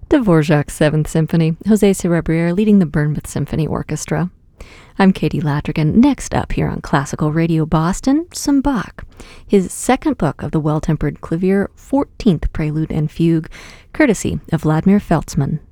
Dvorak's Seventh Symphony, Jose Cerebriere leading the Bournemouth Symphony Orchestra. I'm Katie Lattrigan. Next up here on Classical Radio Boston, some Bach. His second book of the Well-Tempered Clavier, 14th Prelude and Fugue, courtesy of Vladimir Feltzman.